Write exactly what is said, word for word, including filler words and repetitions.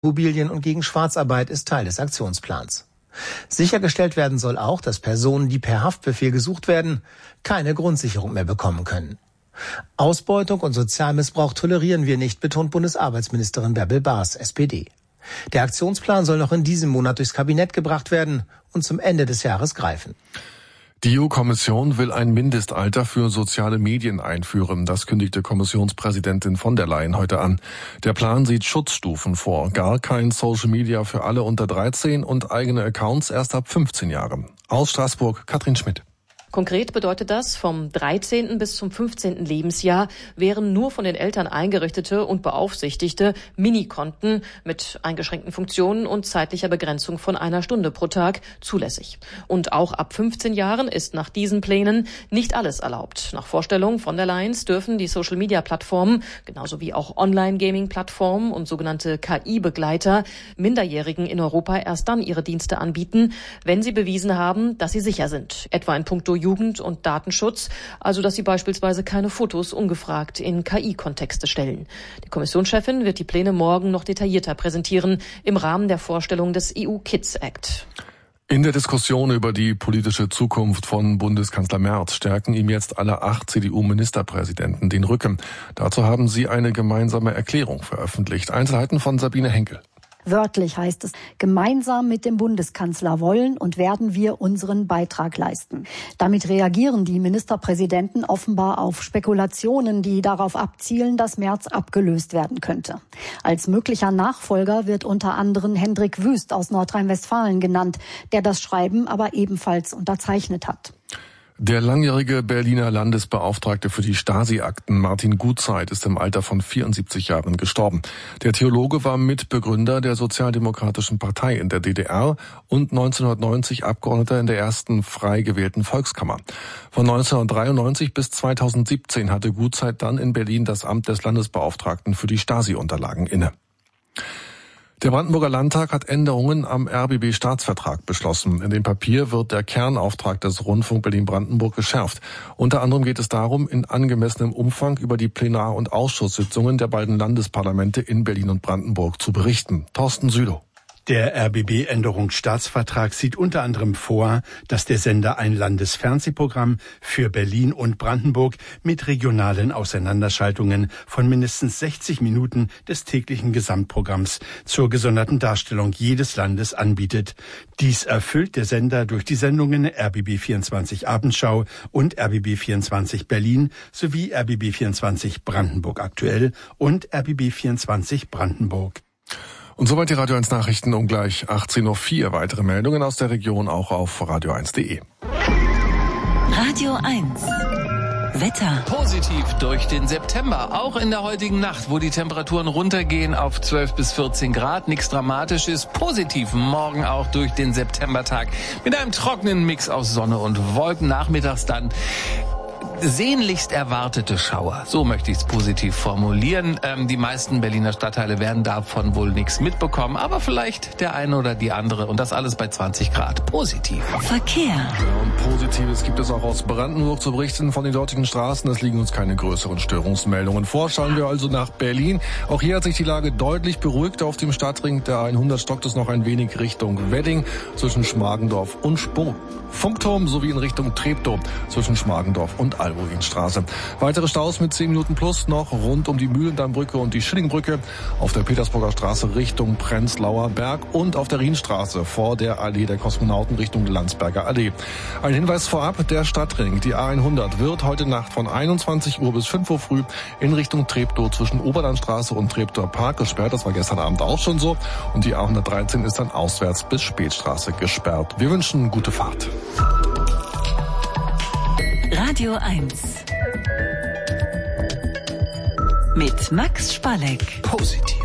Immobilien und gegen Schwarzarbeit ist Teil des Aktionsplans. Sichergestellt werden soll auch, dass Personen, die per Haftbefehl gesucht werden, keine Grundsicherung mehr bekommen können. Ausbeutung und Sozialmissbrauch tolerieren wir nicht, betont Bundesarbeitsministerin Bärbel Baas, S P D. Der Aktionsplan soll noch in diesem Monat durchs Kabinett gebracht werden und zum Ende des Jahres greifen. Die E U-Kommission will ein Mindestalter für soziale Medien einführen. Das kündigte Kommissionspräsidentin von der Leyen heute an. Der Plan sieht Schutzstufen vor. Gar kein Social Media für alle unter dreizehn und eigene Accounts erst ab fünfzehn Jahren. Aus Straßburg, Katrin Schmidt. Konkret bedeutet das, vom dreizehnten bis zum fünfzehnten Lebensjahr wären nur von den Eltern eingerichtete und beaufsichtigte Minikonten mit eingeschränkten Funktionen und zeitlicher Begrenzung von einer Stunde pro Tag zulässig. Und auch ab fünfzehn Jahren ist nach diesen Plänen nicht alles erlaubt. Nach Vorstellung von der Leyen dürfen die Social-Media-Plattformen, genauso wie auch Online-Gaming-Plattformen und sogenannte K I-Begleiter, Minderjährigen in Europa erst dann ihre Dienste anbieten, wenn sie bewiesen haben, dass sie sicher sind, etwa in puncto Jugend- und Datenschutz, also dass sie beispielsweise keine Fotos ungefragt in K I-Kontexte stellen. Die Kommissionschefin wird die Pläne morgen noch detaillierter präsentieren im Rahmen der Vorstellung des E U-Kids Act. In der Diskussion über die politische Zukunft von Bundeskanzler Merz stärken ihm jetzt alle acht C D U-Ministerpräsidenten den Rücken. Dazu haben sie eine gemeinsame Erklärung veröffentlicht. Einzelheiten von Sabine Henkel. Wörtlich heißt es, gemeinsam mit dem Bundeskanzler wollen und werden wir unseren Beitrag leisten. Damit reagieren die Ministerpräsidenten offenbar auf Spekulationen, die darauf abzielen, dass Merz abgelöst werden könnte. Als möglicher Nachfolger wird unter anderem Hendrik Wüst aus Nordrhein-Westfalen genannt, der das Schreiben aber ebenfalls unterzeichnet hat. Der langjährige Berliner Landesbeauftragte für die Stasi-Akten Martin Gutzeit ist im Alter von vierundsiebzig Jahren gestorben. Der Theologe war Mitbegründer der Sozialdemokratischen Partei in der D D R und neunzehnhundertneunzig Abgeordneter in der ersten frei gewählten Volkskammer. Von neunzehnhundertdreiundneunzig bis zweitausendsiebzehn hatte Gutzeit dann in Berlin das Amt des Landesbeauftragten für die Stasi-Unterlagen inne. Der Brandenburger Landtag hat Änderungen am R B B-Staatsvertrag beschlossen. In dem Papier wird der Kernauftrag des Rundfunk Berlin-Brandenburg geschärft. Unter anderem geht es darum, in angemessenem Umfang über die Plenar- und Ausschusssitzungen der beiden Landesparlamente in Berlin und Brandenburg zu berichten. Thorsten Sülow. Der R B B-Änderungsstaatsvertrag sieht unter anderem vor, dass der Sender ein Landesfernsehprogramm für Berlin und Brandenburg mit regionalen Auseinanderschaltungen von mindestens sechzig Minuten des täglichen Gesamtprogramms zur gesonderten Darstellung jedes Landes anbietet. Dies erfüllt der Sender durch die Sendungen R B B vierundzwanzig Abendschau und R B B vierundzwanzig Berlin sowie R B B vierundzwanzig Brandenburg aktuell und R B B vierundzwanzig Brandenburg. Und soweit die Radio eins Nachrichten um gleich achtzehn Uhr vier. Weitere Meldungen aus der Region auch auf radio eins punkt de. Radio eins. Wetter. Positiv durch den September. Auch in der heutigen Nacht, wo die Temperaturen runtergehen auf zwölf bis vierzehn Grad. Nichts Dramatisches. Positiv morgen auch durch den Septembertag. Mit einem trockenen Mix aus Sonne und Wolken. Nachmittags dann sehnlichst erwartete Schauer. So möchte ich es positiv formulieren. Ähm, die meisten Berliner Stadtteile werden davon wohl nichts mitbekommen, aber vielleicht der eine oder die andere. Und das alles bei zwanzig Grad. Positiv. Verkehr. Ja, und Positives gibt es auch aus Brandenburg zu berichten von den dortigen Straßen. Es liegen uns keine größeren Störungsmeldungen vor. Schauen wir also nach Berlin. Auch hier hat sich die Lage deutlich beruhigt. Auf dem Stadtring der hundert stockt es noch ein wenig Richtung Wedding zwischen Schmargendorf und Sprung. Funkturm sowie in Richtung Treptow zwischen Schmargendorf und Albuinstraße. Weitere Staus mit zehn Minuten plus noch rund um die Mühlendammbrücke und die Schillingbrücke, auf der Petersburger Straße Richtung Prenzlauer Berg und auf der Rienstraße vor der Allee der Kosmonauten Richtung Landsberger Allee. Ein Hinweis vorab, der Stadtring, die A hundert, wird heute Nacht von einundzwanzig Uhr bis fünf Uhr früh in Richtung Treptow zwischen Oberlandstraße und Treptower Park gesperrt. Das war gestern Abend auch schon so. Und die A hundertdreizehn ist dann auswärts bis Spätstraße gesperrt. Wir wünschen gute Fahrt. Radio eins. Mit Max Spalleck. Positiv.